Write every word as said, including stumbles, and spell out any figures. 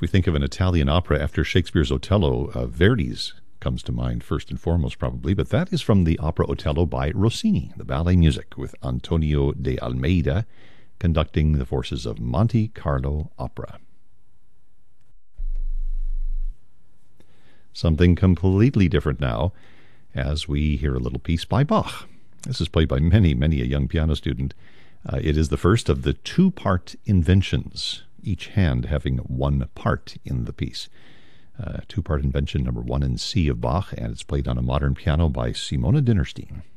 we think of an Italian opera after Shakespeare's Otello, uh, Verdi's comes to mind first and foremost probably, but that is from the opera Otello by Rossini, the ballet music, with Antonio de Almeida conducting the forces of Monte Carlo Opera. Something completely different now as we hear a little piece by Bach. This is played by many, many a young piano student. Uh, it is the first of the two-part inventions, each hand having one part in the piece. Uh, two-part invention number one in C of Bach, and it's played on a modern piano by Simona Dinnerstein.